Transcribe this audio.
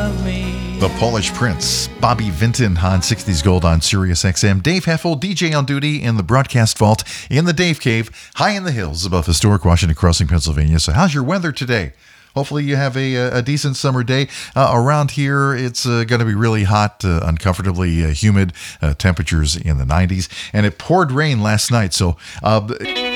love me. The Polish Prince, Bobby Vinton on 60s Gold on Sirius XM. Dave Heffel, DJ on duty in the broadcast vault in the Dave Cave, high in the hills above historic Washington Crossing, Pennsylvania. So how's your weather today? Hopefully you have a decent summer day. Around here, it's going to be really hot, uncomfortably humid, temperatures in the 90s. And it poured rain last night, so